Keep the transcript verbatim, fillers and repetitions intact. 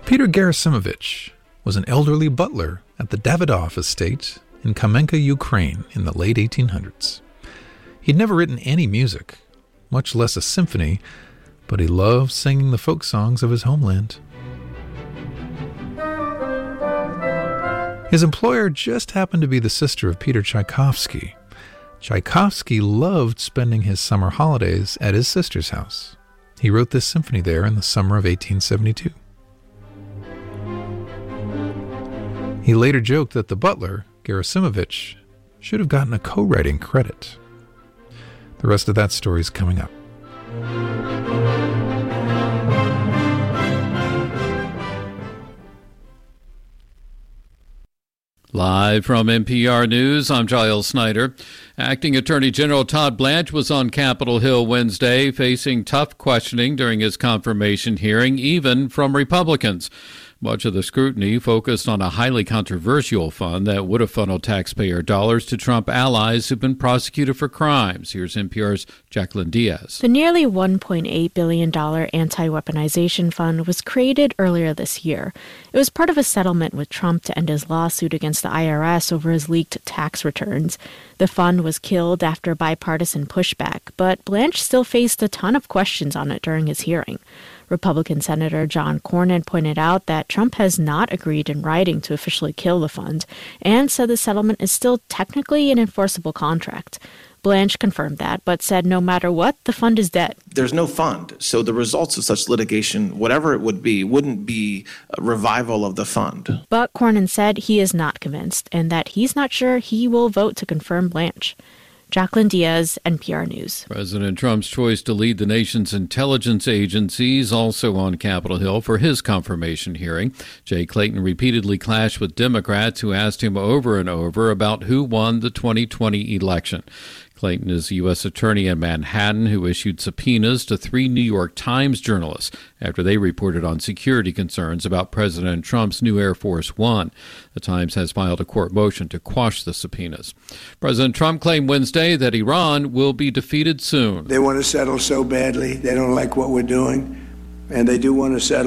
Peter Gerasimovich was an elderly butler at the Davidoff estate in Kamenka, Ukraine in the late eighteen hundreds. He'd never written any music, much less a symphony, but he loved singing the folk songs of his homeland. His employer just happened to be the sister of Peter Tchaikovsky. Tchaikovsky loved spending his summer holidays at his sister's house. He wrote this symphony there in the summer of eighteen seventy-two. He later joked that the butler, Gerasimovich, should have gotten a co-writing credit. The rest of that story is coming up. Live from N P R News, I'm Giles Snyder. Acting Attorney General Todd Blanche was on Capitol Hill Wednesday, facing tough questioning during his confirmation hearing, even from Republicans. Much of the scrutiny focused on a highly controversial fund that would have funneled taxpayer dollars to Trump allies who've been prosecuted for crimes. Here's N P R's Jacqueline Diaz. The nearly one point eight billion dollars anti-weaponization fund was created earlier this year. It was part of a settlement with Trump to end his lawsuit against the I R S over his leaked tax returns. The fund was killed after bipartisan pushback, but Blanche still faced a ton of questions on it during his hearing. Republican Senator John Cornyn pointed out that Trump has not agreed in writing to officially kill the fund and said the settlement is still technically an enforceable contract. Blanche confirmed that, but said no matter what, the fund is dead. There's no fund, so the results of such litigation, whatever it would be, wouldn't be a revival of the fund. But Cornyn said he is not convinced and that he's not sure he will vote to confirm Blanche. Jacqueline Diaz, N P R News. President Trump's choice to lead the nation's intelligence agencies also on Capitol Hill for his confirmation hearing. Jay Clayton repeatedly clashed with Democrats who asked him over and over about who won the twenty twenty election. Clayton is the U S attorney in Manhattan who issued subpoenas to three New York Times journalists after they reported on security concerns about President Trump's new Air Force One. The Times has filed a court motion to quash the subpoenas. President Trump claimed Wednesday that Iran will be defeated soon. They want to settle so badly. They don't like what we're doing, and they do want to settle.